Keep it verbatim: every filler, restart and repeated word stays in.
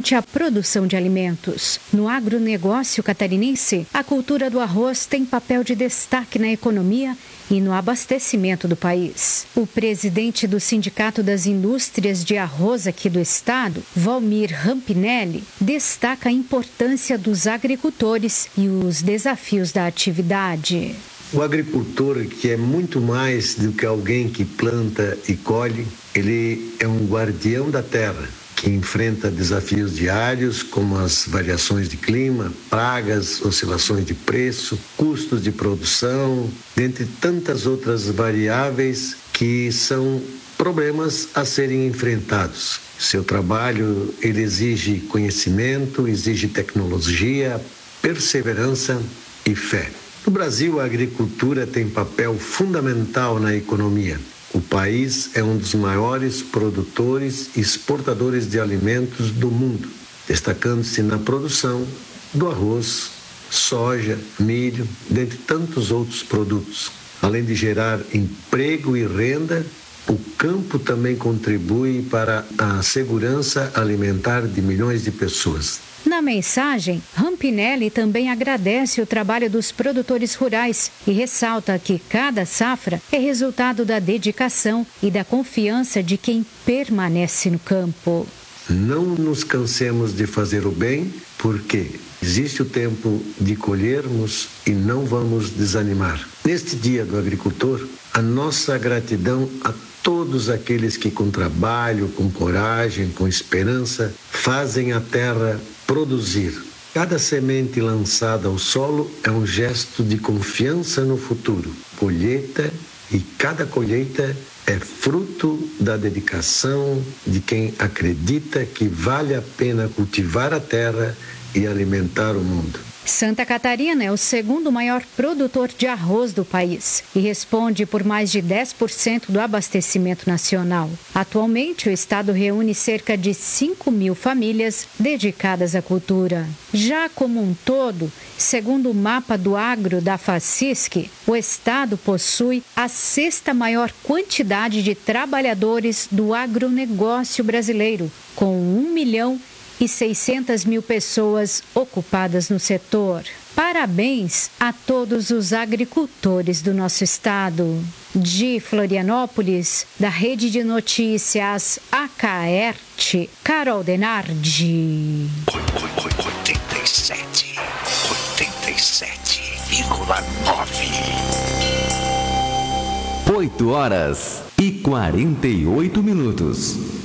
principalmente a produção de alimentos. No agronegócio catarinense, a cultura do arroz tem papel de destaque na economia e no abastecimento do país. O presidente do Sindicato das Indústrias de Arroz aqui do estado, Valmir Rampinelli, destaca a importância dos agricultores e os desafios da atividade. O agricultor, que é muito mais do que alguém que planta e colhe, ele é um guardião da terra, que enfrenta desafios diários como as variações de clima, pragas, oscilações de preço, custos de produção, dentre tantas outras variáveis que são problemas a serem enfrentados. Seu trabalho, ele exige conhecimento, exige tecnologia, perseverança e fé. No Brasil, a agricultura tem papel fundamental na economia. O país é um dos maiores produtores e exportadores de alimentos do mundo, destacando-se na produção do arroz, soja, milho, dentre tantos outros produtos. Além de gerar emprego e renda, o campo também contribui para a segurança alimentar de milhões de pessoas. Na mensagem, Rampinelli também agradece o trabalho dos produtores rurais e ressalta que cada safra é resultado da dedicação e da confiança de quem permanece no campo. Não nos cansemos de fazer o bem, porque existe o tempo de colhermos e não vamos desanimar. Neste Dia do Agricultor, a nossa gratidão a todos aqueles que com trabalho, com coragem, com esperança, fazem a terra produzir. Cada semente lançada ao solo é um gesto de confiança no futuro. Colheita e cada colheita é fruto da dedicação de quem acredita que vale a pena cultivar a terra e alimentar o mundo. Santa Catarina é o segundo maior produtor de arroz do país e responde por mais de dez por cento do abastecimento nacional. Atualmente, o estado reúne cerca de cinco mil famílias dedicadas à cultura. Já como um todo, segundo o mapa do agro da FACISC, o estado possui a sexta maior quantidade de trabalhadores do agronegócio brasileiro, com um milhão e seiscentas mil pessoas ocupadas no setor. Parabéns a todos os agricultores do nosso estado. De Florianópolis, da Rede de Notícias Acaerte, Carol Denardi. oitenta e sete, oitenta e sete vírgula nove. oito horas e quarenta e oito minutos.